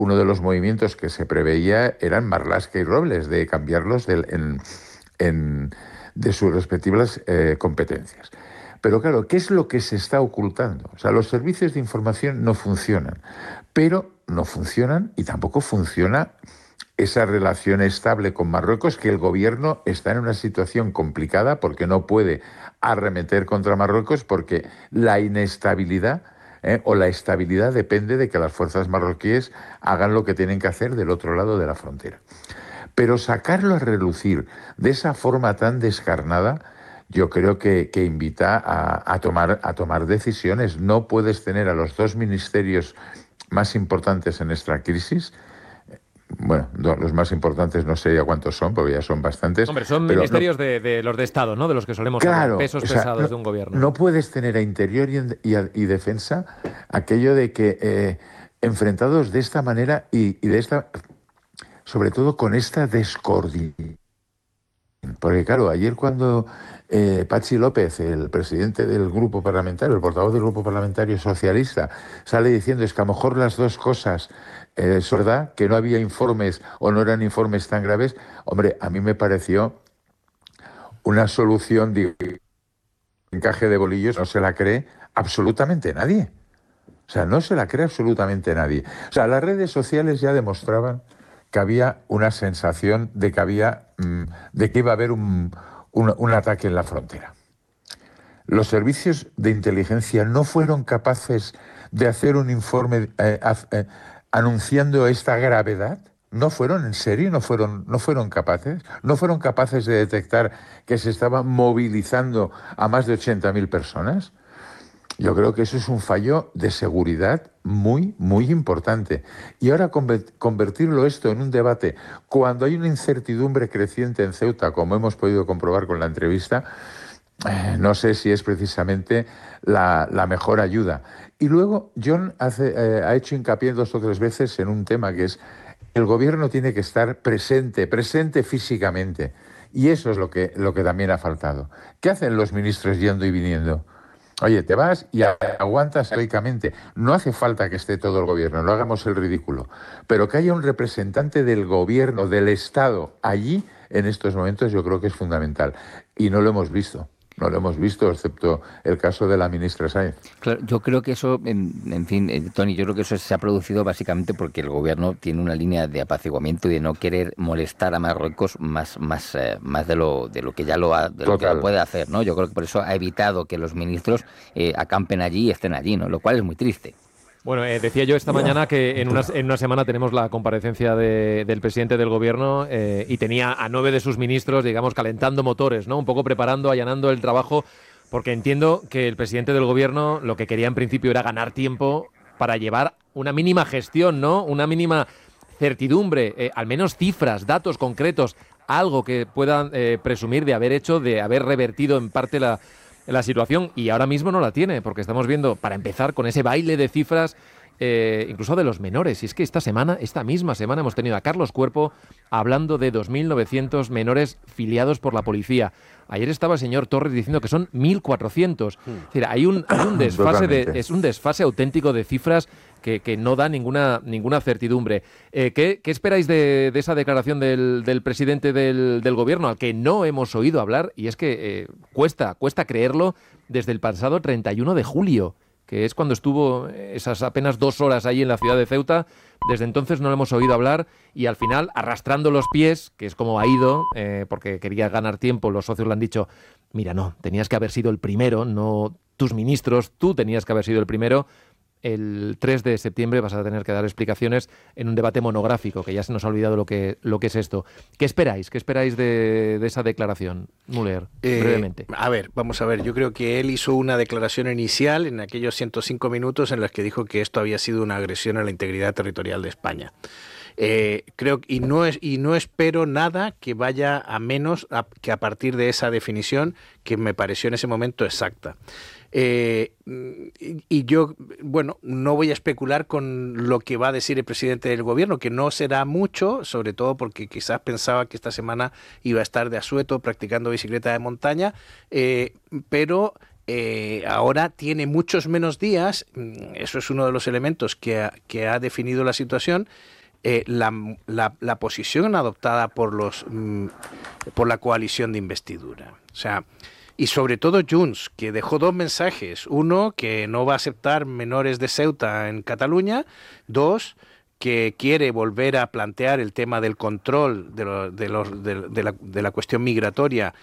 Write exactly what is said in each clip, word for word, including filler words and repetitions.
uno de los movimientos que se preveía eran Marlaska y Robles, de cambiarlos de, en, en, de sus respectivas eh, competencias. Pero claro, ¿qué es lo que se está ocultando? O sea, los servicios de información no funcionan, pero no funcionan y tampoco funciona esa relación estable con Marruecos, que el gobierno está en una situación complicada porque no puede arremeter contra Marruecos, porque la inestabilidad eh, o la estabilidad depende de que las fuerzas marroquíes hagan lo que tienen que hacer del otro lado de la frontera. Pero sacarlo a relucir de esa forma tan descarnada, yo creo que, que invita a, a, tomar, a tomar decisiones. No puedes tener a los dos ministerios más importantes en esta crisis. Bueno, los más importantes no sé ya cuántos son, porque ya son bastantes. Hombre, son pero no, ministerios de, de los de Estado, ¿no? De los que solemos hablar, claro, pesos o sea, pesados no, de un gobierno. no puedes tener a Interior y, y, y Defensa aquello de que eh, enfrentados de esta manera y, y de esta, sobre todo con esta descoordinación. Porque claro, ayer cuando eh, Patxi López, el presidente del grupo parlamentario, el portavoz del grupo parlamentario socialista, sale diciendo es que a lo mejor las dos cosas eh, es verdad, que no había informes o no eran informes tan graves, hombre, a mí me pareció una solución de encaje de bolillos, no se la cree absolutamente nadie. O sea, no se la cree absolutamente nadie. O sea, las redes sociales ya demostraban que había una sensación de que había, mmm, de que iba a haber un, un, un ataque en la frontera. Los servicios de inteligencia no fueron capaces de hacer un informe eh, eh, anunciando esta gravedad. No fueron, en serio, no fueron, no fueron capaces. No fueron capaces de detectar que se estaban movilizando a más de ochenta mil personas. Yo creo que eso es un fallo de seguridad muy, muy importante. Y ahora convertirlo esto en un debate, cuando hay una incertidumbre creciente en Ceuta, como hemos podido comprobar con la entrevista, eh, no sé si es precisamente la, la mejor ayuda. Y luego John hace, eh, ha hecho hincapié dos o tres veces en un tema que es el gobierno tiene que estar presente, presente físicamente. Y eso es lo que, lo que también ha faltado. ¿Qué hacen los ministros yendo y viniendo? Oye, te vas y aguantas heroicamente. No hace falta que esté todo el gobierno, no hagamos el ridículo. Pero que haya un representante del gobierno, del Estado, allí, en estos momentos, yo creo que es fundamental. Y no lo hemos visto. No lo hemos visto, excepto el caso de la ministra Sáenz. Claro, yo creo que eso, en, en fin, eh, Tony, yo creo que eso se ha producido básicamente porque el gobierno tiene una línea de apaciguamiento y de no querer molestar a Marruecos más, más, eh, más de lo de lo que ya lo, ha, de lo que lo puede hacer, ¿no? Yo creo que por eso ha evitado que los ministros eh, acampen allí y estén allí, ¿no? Lo cual es muy triste. Bueno, eh, decía yo esta mañana que en una, en una semana tenemos la comparecencia de, del presidente del gobierno eh, y tenía a nueve de sus ministros, digamos, calentando motores, ¿no? Un poco preparando, allanando el trabajo, porque entiendo que el presidente del gobierno lo que quería en principio era ganar tiempo para llevar una mínima gestión, ¿no? Una mínima certidumbre, eh, al menos cifras, datos concretos, algo que puedan eh, presumir de haber hecho, de haber revertido en parte la... la situación, y ahora mismo no la tiene, porque estamos viendo, para empezar, con ese baile de cifras, eh, incluso de los menores. Y es que esta semana, esta misma semana, hemos tenido a Carlos Cuerpo hablando de dos mil novecientos menores filiados por la policía. Ayer estaba el señor Torres diciendo que son mil cuatrocientos. Mm. Es decir, hay un, hay un desfase, de, es un desfase auténtico de cifras que, que no da ninguna, ninguna certidumbre. Eh, ¿qué, ¿Qué esperáis de, de esa declaración del, del presidente del, del gobierno, al que no hemos oído hablar? Y es que eh, cuesta, cuesta creerlo desde el pasado treinta y uno de julio, que es cuando estuvo esas apenas dos horas ahí en la ciudad de Ceuta. Desde entonces no lo hemos oído hablar y al final, arrastrando los pies, que es como ha ido, eh, porque quería ganar tiempo, los socios le han dicho, mira, no, tenías que haber sido el primero, no tus ministros, tú tenías que haber sido el primero. El tres de septiembre vas a tener que dar explicaciones en un debate monográfico, que ya se nos ha olvidado lo que, lo que es esto. ¿Qué esperáis? ¿Qué esperáis de, de esa declaración, Müller? Eh, brevemente. A ver, vamos a ver. Yo creo que él hizo una declaración inicial en aquellos ciento cinco minutos en las que dijo que esto había sido una agresión a la integridad territorial de España. Eh, creo y no es y no espero nada que vaya a menos a, que a partir de esa definición que me pareció en ese momento exacta. Eh, y, y yo, bueno, no voy a especular con lo que va a decir el presidente del gobierno, que no será mucho, sobre todo porque quizás pensaba que esta semana iba a estar de asueto practicando bicicleta de montaña, eh, pero eh, ahora tiene muchos menos días, eso es uno de los elementos que ha, que ha definido la situación, eh, la, la, la posición adoptada por, los, mm, por la coalición de investidura. O sea, y sobre todo Junts, que dejó dos mensajes. Uno, que no va a aceptar menores de Ceuta en Cataluña. Dos, que quiere volver a plantear el tema del control de, lo, de, los, de, de, la, de la cuestión migratoria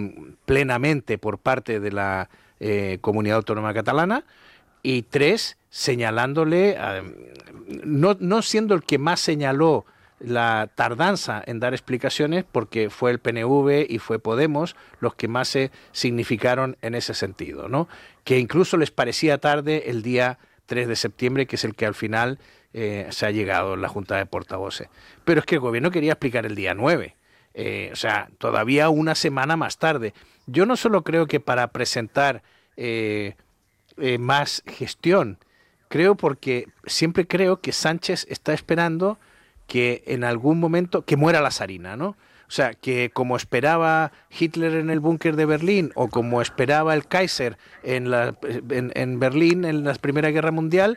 plenamente por parte de la eh, Comunidad Autónoma Catalana. Y tres, señalándole, eh, no, no siendo el que más señaló la tardanza en dar explicaciones, porque fue el P N V y fue Podemos los que más se significaron en ese sentido, ¿no? Que incluso les parecía tarde el día tres de septiembre, que es el que al final eh, se ha llegado en la Junta de Portavoces. Pero es que el gobierno quería explicar el día nueve, eh, o sea, todavía una semana más tarde. Yo no solo creo que para presentar eh, eh, más gestión, creo porque siempre creo que Sánchez está esperando que en algún momento, que muera la zarina, ¿no? O sea, que como esperaba Hitler en el búnker de Berlín o como esperaba el Kaiser en, la, en, en Berlín en la Primera Guerra Mundial,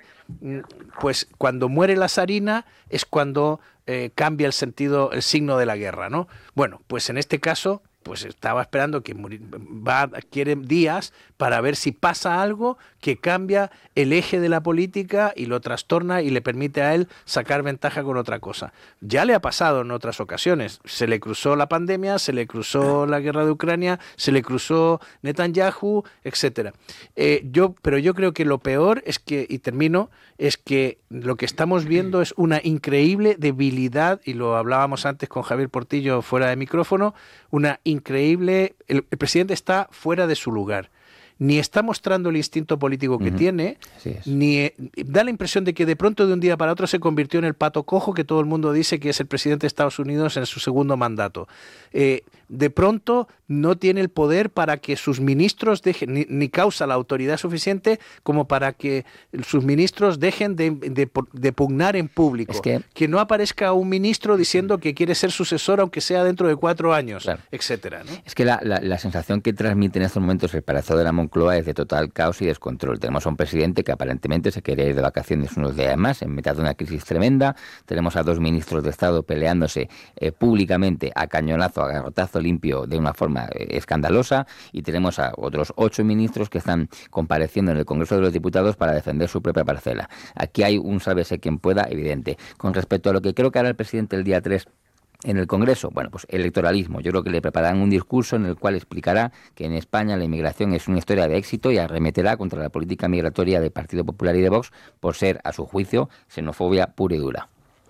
pues cuando muere la zarina es cuando eh, cambia el sentido, el signo de la guerra, ¿no? Bueno, pues en este caso, pues estaba esperando que va, quiere días para ver si pasa algo que cambia el eje de la política y lo trastorna y le permite a él sacar ventaja con otra cosa. Ya le ha pasado en otras ocasiones. Se le cruzó la pandemia, se le cruzó la guerra de Ucrania, se le cruzó Netanyahu, etcétera. Eh, yo, pero yo creo que lo peor es que, y termino, es que lo que estamos viendo es una increíble debilidad, y lo hablábamos antes con Javier Portillo fuera de micrófono, una increíble... El, el presidente está fuera de su lugar. Ni está mostrando el instinto político que uh-huh. tiene, ni eh, da la impresión de que de pronto de un día para otro se convirtió en el pato cojo que todo el mundo dice que es el presidente de Estados Unidos en su segundo mandato. Eh, de pronto no tiene el poder para que sus ministros dejen, ni, ni causa la autoridad suficiente como para que sus ministros dejen de, de, de pugnar en público. Es que, que no aparezca un ministro diciendo que quiere ser sucesor aunque sea dentro de cuatro años, claro. etcétera, ¿no? Es que la, la, la sensación que transmite en estos momentos el Palacio de la Moncloa es de total caos y descontrol. Tenemos a un presidente que aparentemente se quiere ir de vacaciones unos días más en mitad de una crisis tremenda. Tenemos a dos ministros de Estado peleándose eh, públicamente a cañonazo, a garrotazo limpio de una forma eh, escandalosa, y tenemos a otros ocho ministros que están compareciendo en el Congreso de los Diputados para defender su propia parcela. Aquí hay un sálvese quien pueda evidente. Con respecto a lo que creo que hará el presidente el día tres en el Congreso, bueno, pues electoralismo. Yo creo que le prepararán un discurso en el cual explicará que en España la inmigración es una historia de éxito y arremeterá contra la política migratoria del Partido Popular y de Vox por ser, a su juicio, xenofobia pura y dura.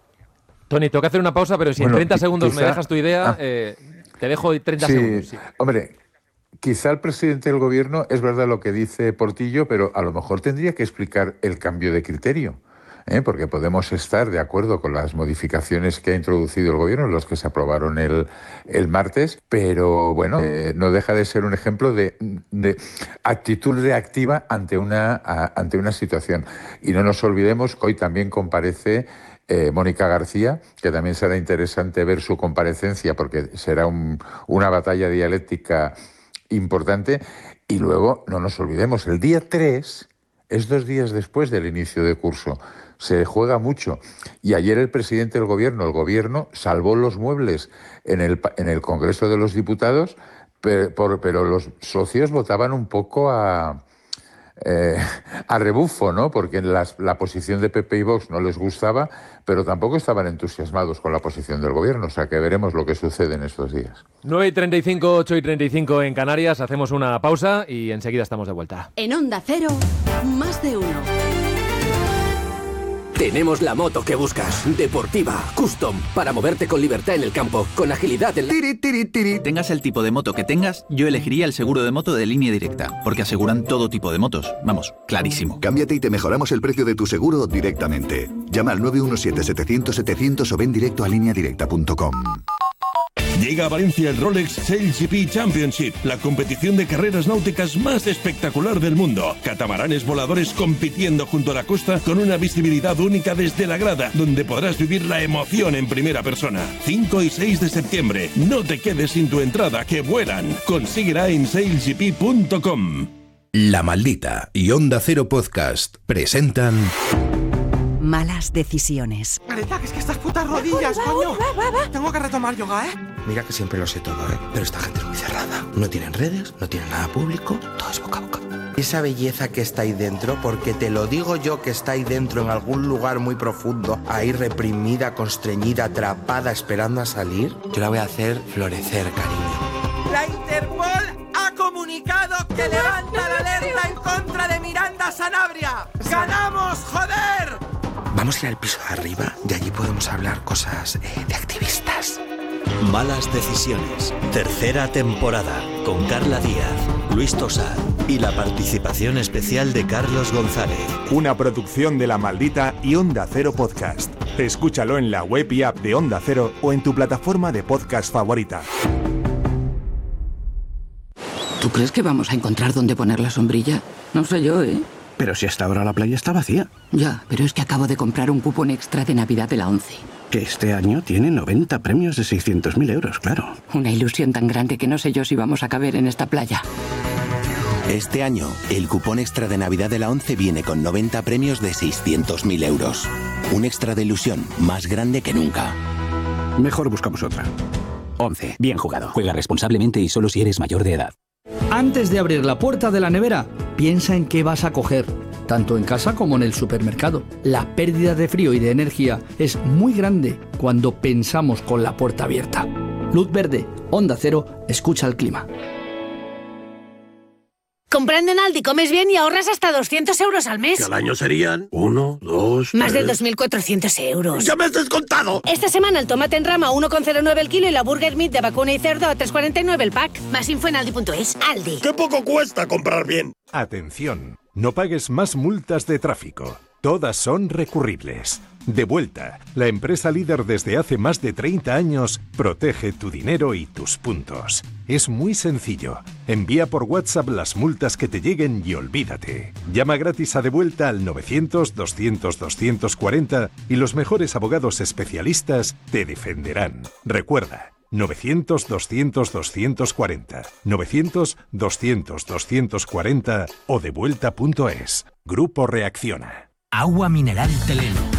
Tony, tengo que hacer una pausa, pero si bueno, en treinta segundos quizá... me dejas tu idea, ah. eh, te dejo treinta sí, segundos. Sí. Hombre, quizá el presidente del gobierno, es verdad lo que dice Portillo, pero a lo mejor tendría que explicar el cambio de criterio. ¿Eh? Porque podemos estar de acuerdo con las modificaciones que ha introducido el gobierno, los que se aprobaron el, el martes, pero bueno, eh, no deja de ser un ejemplo de, de actitud reactiva ante una, a, ante una situación. Y no nos olvidemos que hoy también comparece eh, Mónica García, que también será interesante ver su comparecencia porque será un, una batalla dialéctica importante. Y luego, no nos olvidemos, el día tres es dos días después del inicio de curso. Se juega mucho. Y ayer el presidente del gobierno, el gobierno salvó los muebles en el, en el Congreso de los Diputados, pero, por, pero los socios votaban un poco a, eh, a rebufo, ¿no? Porque las, la posición de P P y Vox no les gustaba, pero tampoco estaban entusiasmados con la posición del gobierno. O sea que veremos lo que sucede en estos días. nueve y treinta y cinco, ocho y treinta y cinco en Canarias. Hacemos una pausa y enseguida estamos de vuelta. En Onda Cero, más de uno. Tenemos la moto que buscas. Deportiva, custom, para moverte con libertad en el campo, con agilidad en la... Tiri, tiri, tiri. Tengas el tipo de moto que tengas, yo elegiría el seguro de moto de Línea Directa, porque aseguran todo tipo de motos. Vamos, clarísimo. Cámbiate y te mejoramos el precio de tu seguro directamente. Llama al nueve uno siete, setecientos, setecientos o ven directo a línea directa punto com. Llega a Valencia el Rolex SailGP Championship, la competición de carreras náuticas más espectacular del mundo. Catamaranes voladores compitiendo junto a la costa con una visibilidad única desde la grada, donde podrás vivir la emoción en primera persona. cinco y seis de septiembre. No te quedes sin tu entrada, que vuelan. Consíguela en sail g p punto com. La Maldita y Onda Cero Podcast presentan... Malas decisiones. Greta, que es que estas putas rodillas, coño. Tengo que retomar yoga, ¿eh? Mira que siempre lo sé todo, ¿eh? Pero esta gente es muy cerrada. No tienen redes, no tienen nada público, todo es boca a boca. Esa belleza que está ahí dentro, porque te lo digo yo que está ahí dentro en algún lugar muy profundo, ahí reprimida, constreñida, atrapada, esperando a salir, yo la voy a hacer florecer, cariño. La Interpol ha comunicado que levanta la alerta en contra de Miranda Sanabria. ¡Ganamos, joder! Vamos a ir al piso de arriba y allí podemos hablar cosas eh, de activistas. Malas decisiones. Tercera temporada. Con Carla Díaz, Luis Tosar y la participación especial de Carlos González. Una producción de La Maldita y Onda Cero Podcast. Escúchalo en la web y app de Onda Cero o en tu plataforma de podcast favorita. ¿Tú crees que vamos a encontrar dónde poner la sombrilla? No sé yo, ¿eh? Pero si hasta ahora la playa está vacía. Ya, pero es que acabo de comprar un cupón extra de Navidad de la ONCE. Que este año tiene noventa premios de seiscientos mil euros, claro. Una ilusión tan grande que no sé yo si vamos a caber en esta playa. Este año, el cupón extra de Navidad de la ONCE viene con noventa premios de seiscientos mil euros. Un extra de ilusión más grande que nunca. Mejor buscamos otra. ONCE. Bien jugado. Juega responsablemente y solo si eres mayor de edad. Antes de abrir la puerta de la nevera, piensa en qué vas a coger, tanto en casa como en el supermercado. La pérdida de frío y de energía es muy grande cuando pensamos con la puerta abierta. Luz verde, Onda Cero, escucha el clima. Comprando en Aldi comes bien y ahorras hasta doscientos euros al mes. Que al año serían uno, dos, Más tres... de dos mil cuatrocientos euros. ¡Ya me has descontado! Esta semana el tomate en rama a uno coma cero nueve el kilo y la burger meat de vacuna y cerdo a tres coma cuarenta y nueve el pack. Más info en aldi punto es. Aldi. ¡Qué poco cuesta comprar bien! Atención, no pagues más multas de tráfico. Todas son recurribles. Devuelta, la empresa líder desde hace más de treinta años, protege tu dinero y tus puntos. Es muy sencillo. Envía por WhatsApp las multas que te lleguen y olvídate. Llama gratis a Devuelta al novecientos, doscientos, doscientos cuarenta y los mejores abogados especialistas te defenderán. Recuerda, novecientos, doscientos, doscientos cuarenta, novecientos, doscientos, doscientos cuarenta o devuelta punto es. Grupo Reacciona. Agua mineral Teleno.